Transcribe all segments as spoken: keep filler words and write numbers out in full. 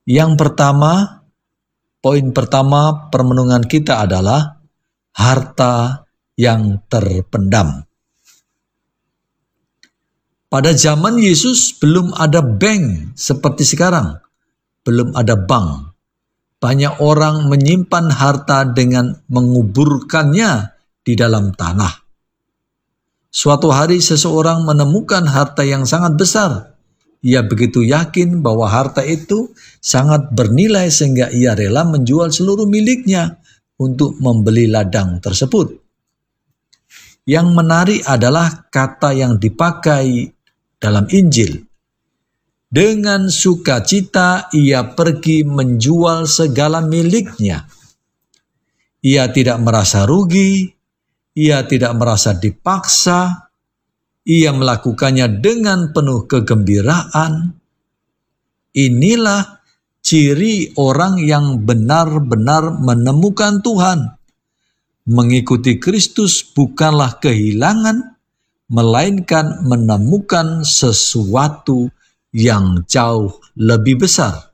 Yang pertama, poin pertama permenungan kita adalah harta yang terpendam. Pada zaman Yesus belum ada bank seperti sekarang, belum ada bank. Banyak orang menyimpan harta dengan menguburkannya di dalam tanah. Suatu hari seseorang menemukan harta yang sangat besar. Ia begitu yakin bahwa harta itu sangat bernilai sehingga ia rela menjual seluruh miliknya untuk membeli ladang tersebut. Yang menarik adalah kata yang dipakai dalam Injil. Dengan sukacita ia pergi menjual segala miliknya. Ia tidak merasa rugi, ia tidak merasa dipaksa, ia melakukannya dengan penuh kegembiraan. Inilah ciri orang yang benar-benar menemukan Tuhan. Mengikuti Kristus bukanlah kehilangan, melainkan menemukan sesuatu yang jauh lebih besar.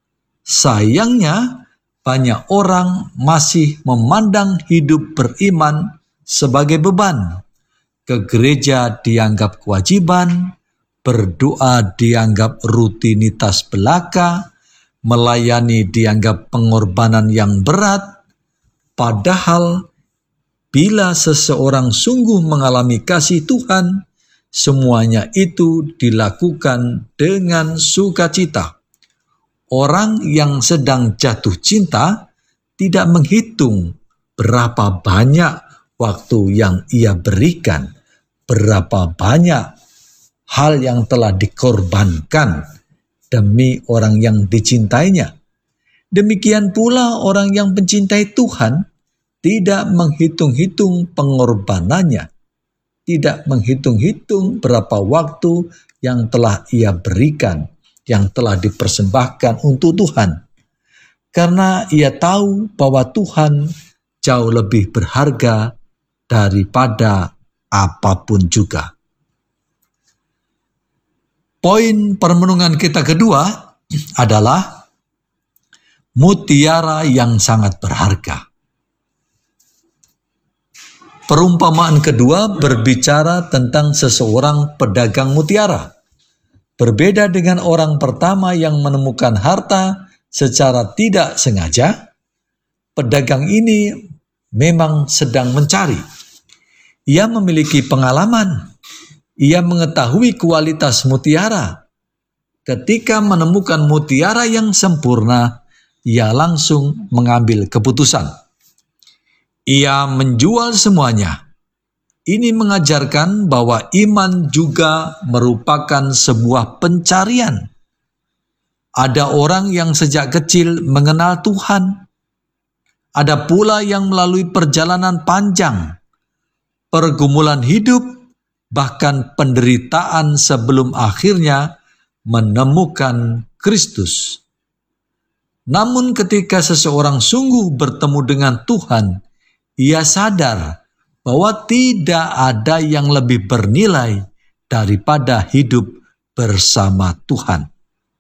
Sayangnya, banyak orang masih memandang hidup beriman sebagai beban. Ke gereja dianggap kewajiban, berdoa dianggap rutinitas belaka, melayani dianggap pengorbanan yang berat. Padahal bila seseorang sungguh mengalami kasih Tuhan, semuanya itu dilakukan dengan sukacita. Orang yang sedang jatuh cinta tidak menghitung berapa banyak waktu yang ia berikan, berapa banyak hal yang telah dikorbankan demi orang yang dicintainya. Demikian pula orang yang mencintai Tuhan tidak menghitung-hitung pengorbanannya, tidak menghitung-hitung berapa waktu yang telah ia berikan, yang telah dipersembahkan untuk Tuhan. Karena ia tahu bahwa Tuhan jauh lebih berharga daripada apapun juga. Poin permenungan kita kedua adalah mutiara yang sangat berharga. Perumpamaan kedua berbicara tentang seseorang pedagang mutiara. Berbeda dengan orang pertama yang menemukan harta secara tidak sengaja, pedagang ini memang sedang mencari. Ia memiliki pengalaman. Ia mengetahui kualitas mutiara. Ketika menemukan mutiara yang sempurna, ia langsung mengambil keputusan. Ia menjual semuanya. Ini mengajarkan bahwa iman juga merupakan sebuah pencarian. Ada orang yang sejak kecil mengenal Tuhan. Ada pula yang melalui perjalanan panjang, pergumulan hidup, bahkan penderitaan sebelum akhirnya menemukan Kristus. Namun ketika seseorang sungguh bertemu dengan Tuhan, ia sadar bahwa tidak ada yang lebih bernilai daripada hidup bersama Tuhan.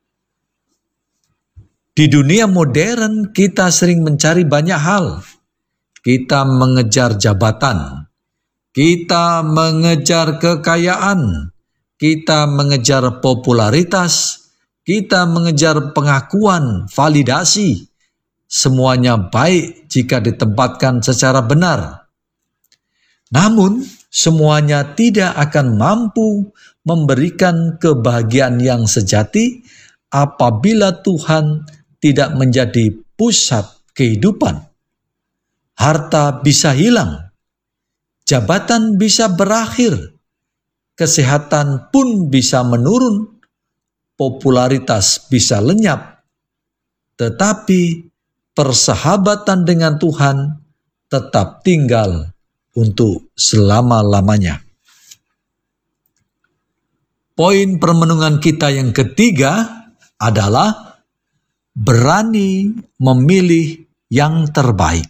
Di dunia modern, kita sering mencari banyak hal. Kita mengejar jabatan, kita mengejar kekayaan, kita mengejar popularitas, kita mengejar pengakuan, validasi. Semuanya baik jika ditempatkan secara benar. Namun, semuanya tidak akan mampu memberikan kebahagiaan yang sejati apabila Tuhan tidak menjadi pusat kehidupan. Harta bisa hilang, jabatan bisa berakhir, kesehatan pun bisa menurun, popularitas bisa lenyap, tetapi persahabatan dengan Tuhan tetap tinggal untuk selama-lamanya. Poin permenungan kita yang ketiga adalah berani memilih yang terbaik.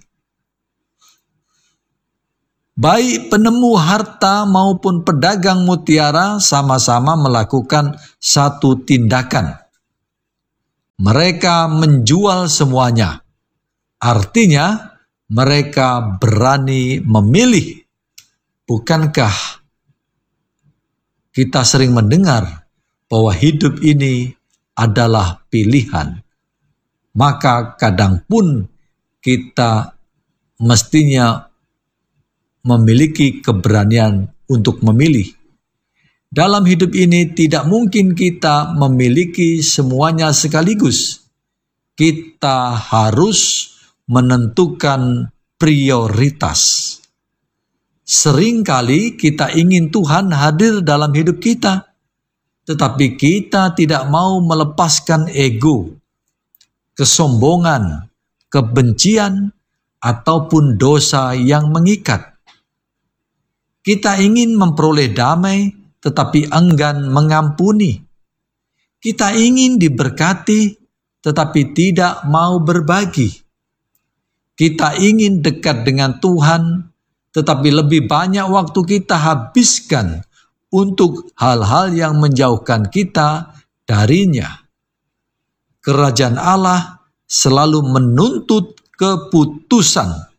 Baik penemu harta maupun pedagang mutiara sama-sama melakukan satu tindakan. Mereka menjual semuanya. Artinya, mereka berani memilih. Bukankah kita sering mendengar bahwa hidup ini adalah pilihan? Maka kadang pun kita mestinya memiliki keberanian untuk memilih. Dalam hidup ini tidak mungkin kita memiliki semuanya sekaligus. Kita harus menentukan prioritas. Seringkali kita ingin Tuhan hadir dalam hidup kita, tetapi kita tidak mau melepaskan ego, kesombongan, kebencian, ataupun dosa yang mengikat. Kita ingin memperoleh damai, tetapi enggan mengampuni. Kita ingin diberkati, tetapi tidak mau berbagi. Kita ingin dekat dengan Tuhan, tetapi lebih banyak waktu kita habiskan untuk hal-hal yang menjauhkan kita darinya. Kerajaan Allah selalu menuntut keputusan.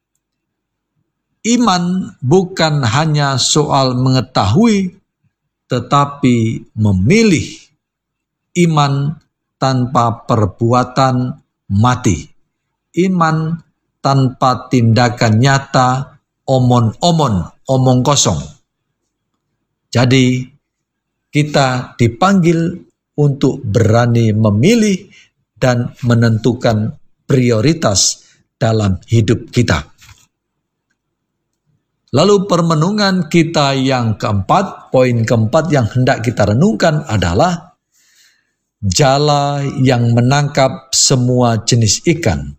Iman bukan hanya soal mengetahui, tetapi memilih. Iman tanpa perbuatan mati. Iman tanpa tindakan nyata, omon-omon, omong kosong. Jadi, kita dipanggil untuk berani memilih dan menentukan prioritas dalam hidup kita. Lalu permenungan kita yang keempat, poin keempat yang hendak kita renungkan adalah jala yang menangkap semua jenis ikan.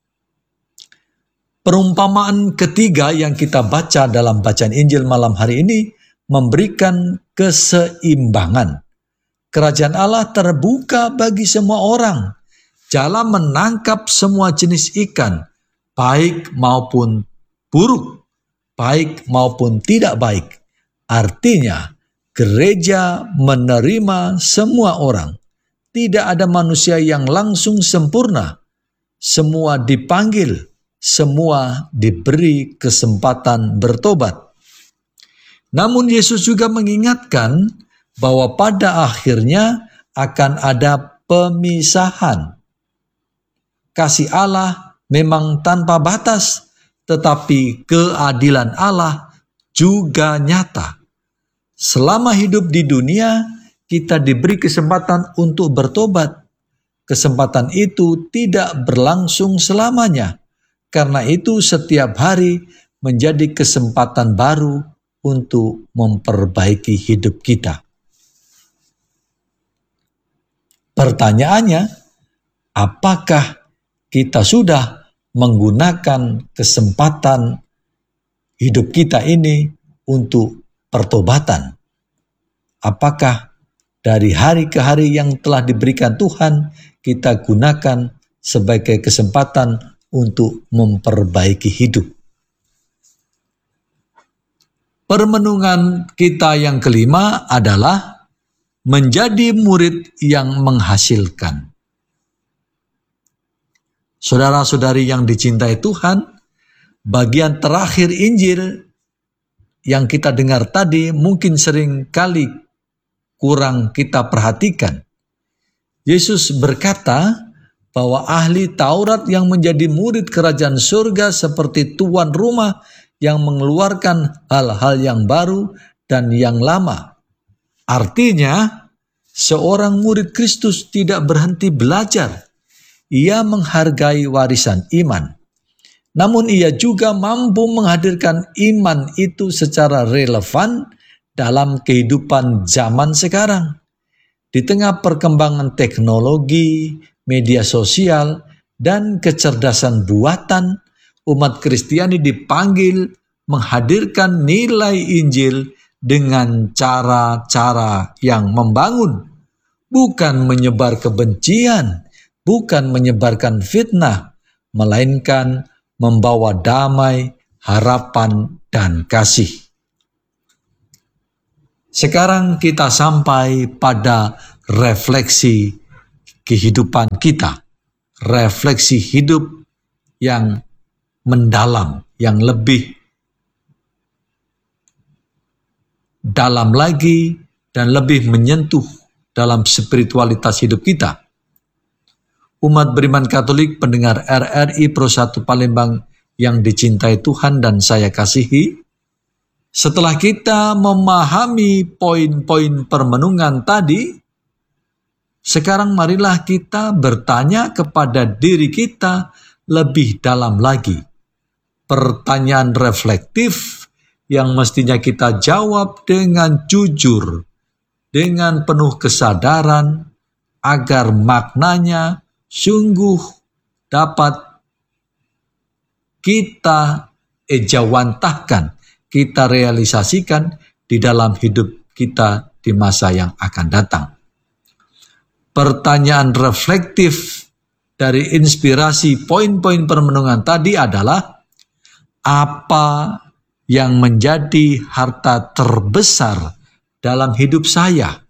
Perumpamaan ketiga yang kita baca dalam bacaan Injil malam hari ini memberikan keseimbangan. Kerajaan Allah terbuka bagi semua orang. Jala menangkap semua jenis ikan, baik maupun buruk, baik maupun tidak baik. Artinya, gereja menerima semua orang. Tidak ada manusia yang langsung sempurna. Semua dipanggil, semua diberi kesempatan bertobat. Namun Yesus juga mengingatkan bahwa pada akhirnya akan ada pemisahan. Kasih Allah memang tanpa batas, tetapi keadilan Allah juga nyata. Selama hidup di dunia, kita diberi kesempatan untuk bertobat. Kesempatan itu tidak berlangsung selamanya. Karena itu setiap hari menjadi kesempatan baru untuk memperbaiki hidup kita. Pertanyaannya, apakah kita sudah menggunakan kesempatan hidup kita ini untuk pertobatan? Apakah dari hari ke hari yang telah diberikan Tuhan, kita gunakan sebagai kesempatan untuk memperbaiki hidup? Permenungan kita yang kelima adalah menjadi murid yang menghasilkan. Saudara-saudari yang dicintai Tuhan, bagian terakhir Injil yang kita dengar tadi mungkin sering kali kurang kita perhatikan. Yesus berkata bahwa ahli Taurat yang menjadi murid kerajaan surga seperti tuan rumah yang mengeluarkan hal-hal yang baru dan yang lama. Artinya, seorang murid Kristus tidak berhenti belajar. Ia menghargai warisan iman. Namun ia juga mampu menghadirkan iman itu secara relevan dalam kehidupan zaman sekarang. Di tengah perkembangan teknologi, media sosial, dan kecerdasan buatan, umat Kristiani dipanggil menghadirkan nilai Injil dengan cara-cara yang membangun, bukan menyebar kebencian, bukan menyebarkan fitnah, melainkan membawa damai, harapan, dan kasih. Sekarang kita sampai pada refleksi kehidupan kita, refleksi hidup yang mendalam, yang lebih dalam lagi dan lebih menyentuh dalam spiritualitas hidup kita. Umat beriman Katolik pendengar R R I Pro satu Palembang yang dicintai Tuhan dan saya kasihi, setelah kita memahami poin-poin permenungan tadi, sekarang marilah kita bertanya kepada diri kita lebih dalam lagi. Pertanyaan reflektif yang mestinya kita jawab dengan jujur, dengan penuh kesadaran, agar maknanya sungguh dapat kita ejawantahkan, kita realisasikan di dalam hidup kita di masa yang akan datang. Pertanyaan reflektif dari inspirasi poin-poin permenungan tadi adalah, apa yang menjadi harta terbesar dalam hidup saya?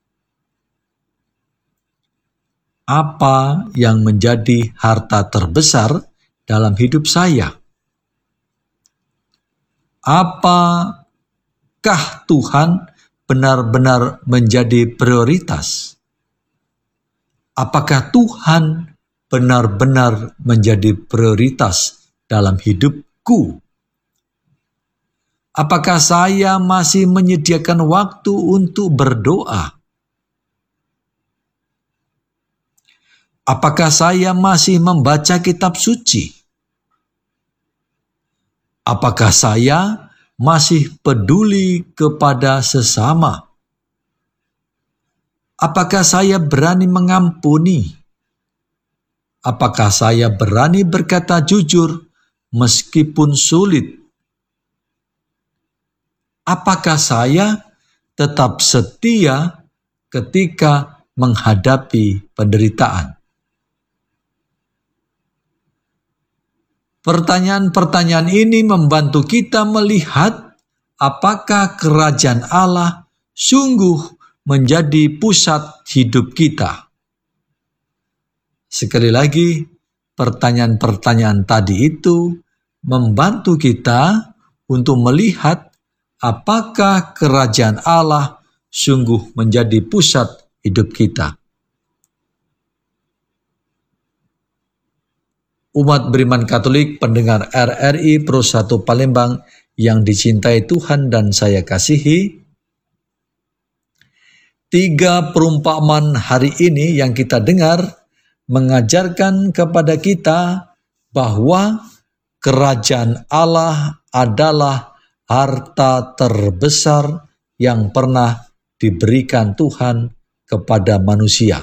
Apa yang menjadi harta terbesar dalam hidup saya? Apakah Tuhan benar-benar menjadi prioritas? Apakah Tuhan benar-benar menjadi prioritas dalam hidupku? Apakah saya masih menyediakan waktu untuk berdoa? Apakah saya masih membaca kitab suci? Apakah saya masih peduli kepada sesama? Apakah saya berani mengampuni? Apakah saya berani berkata jujur meskipun sulit? Apakah saya tetap setia ketika menghadapi penderitaan? Pertanyaan-pertanyaan ini membantu kita melihat apakah kerajaan Allah sungguh menjadi pusat hidup kita. Sekali lagi, pertanyaan-pertanyaan tadi itu membantu kita untuk melihat apakah kerajaan Allah sungguh menjadi pusat hidup kita. Umat beriman Katolik pendengar R R I Pro satu Palembang yang dicintai Tuhan dan saya kasihi, tiga perumpamaan hari ini yang kita dengar mengajarkan kepada kita bahwa kerajaan Allah adalah harta terbesar yang pernah diberikan Tuhan kepada manusia.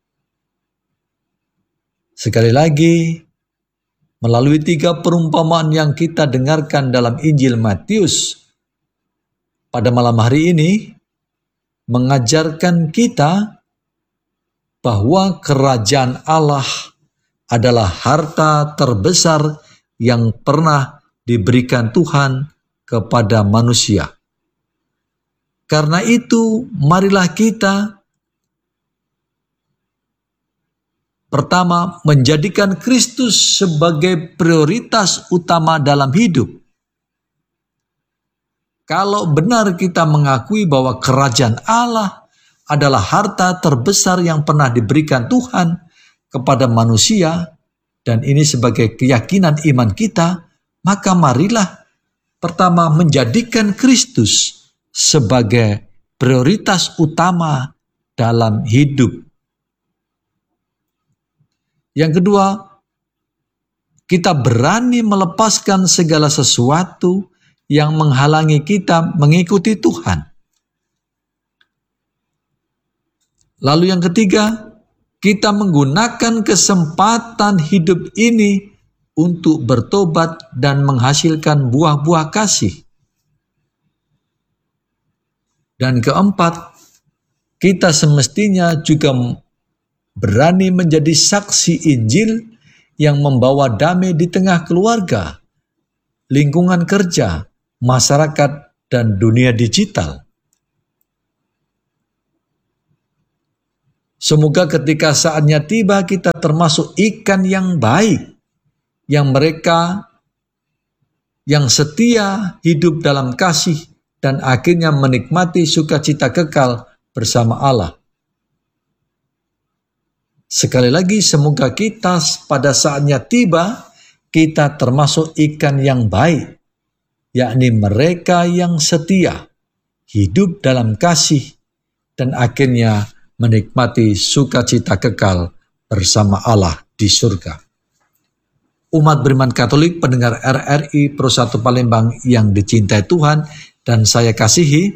Sekali lagi, melalui tiga perumpamaan yang kita dengarkan dalam Injil Matius pada malam hari ini, mengajarkan kita bahwa kerajaan Allah adalah harta terbesar yang pernah diberikan Tuhan kepada manusia. Karena itu, marilah kita pertama, menjadikan Kristus sebagai prioritas utama dalam hidup. Kalau benar kita mengakui bahwa kerajaan Allah adalah harta terbesar yang pernah diberikan Tuhan kepada manusia, dan ini sebagai keyakinan iman kita, maka marilah pertama menjadikan Kristus sebagai prioritas utama dalam hidup. Yang kedua, kita berani melepaskan segala sesuatu yang menghalangi kita mengikuti Tuhan. Lalu yang ketiga, kita menggunakan kesempatan hidup ini untuk bertobat dan menghasilkan buah-buah kasih. Dan keempat, kita semestinya juga berani menjadi saksi Injil yang membawa damai di tengah keluarga, lingkungan kerja, masyarakat, dan dunia digital. Semoga ketika saatnya tiba kita termasuk ikan yang baik, yang mereka yang setia hidup dalam kasih dan akhirnya menikmati sukacita kekal bersama Allah. Sekali lagi, semoga kita pada saatnya tiba, kita termasuk ikan yang baik, yakni mereka yang setia, hidup dalam kasih, dan akhirnya menikmati sukacita kekal bersama Allah di surga. Umat beriman Katolik, pendengar R R I Pro satu Palembang yang dicintai Tuhan dan saya kasihi,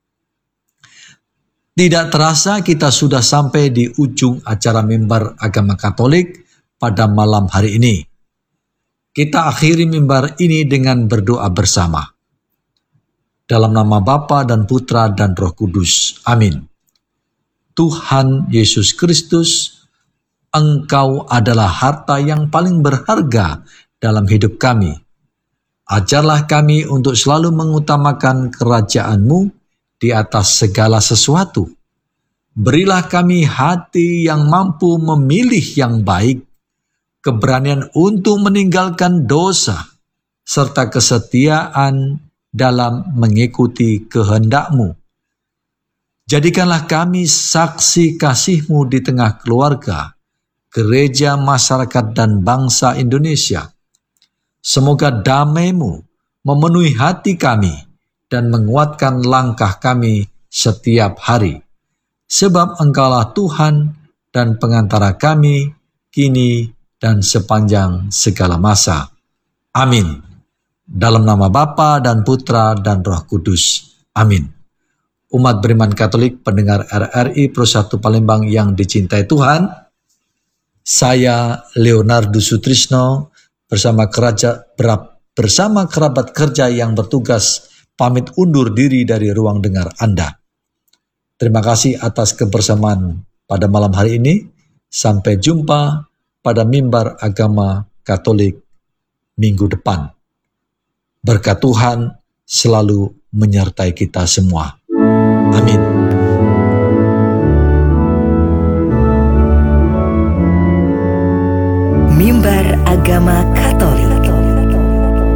tidak terasa kita sudah sampai di ujung acara mimbar agama Katolik pada malam hari ini. Kita akhiri mimbar ini dengan berdoa bersama. Dalam nama Bapa dan Putra dan Roh Kudus. Amin. Tuhan Yesus Kristus, Engkau adalah harta yang paling berharga dalam hidup kami. Ajarlah kami untuk selalu mengutamakan kerajaan-Mu di atas segala sesuatu. Berilah kami hati yang mampu memilih yang baik, keberanian untuk meninggalkan dosa, serta kesetiaan dalam mengikuti kehendak-Mu. Jadikanlah kami saksi kasih-Mu di tengah keluarga, gereja, masyarakat, dan bangsa Indonesia. Semoga damai-Mu memenuhi hati kami dan menguatkan langkah kami setiap hari. Sebab Engkaulah Tuhan dan pengantara kami, kini dan sepanjang segala masa. Amin. Dalam nama Bapa dan Putra dan Roh Kudus. Amin. Umat beriman Katolik, pendengar R R I Pro satu Palembang yang dicintai Tuhan, saya Leonardo Sutrisno bersama keraja, bersama kerabat kerja yang bertugas pamit undur diri dari ruang dengar Anda. Terima kasih atas kebersamaan pada malam hari ini. Sampai jumpa pada mimbar agama Katolik minggu depan. Berkat Tuhan selalu menyertai kita semua. Amin.